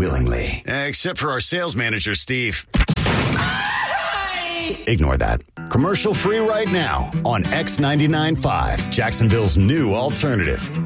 willingly. Except for our sales manager, Steve. Ignore that. Commercial free right now on X99.5, Jacksonville's new alternative.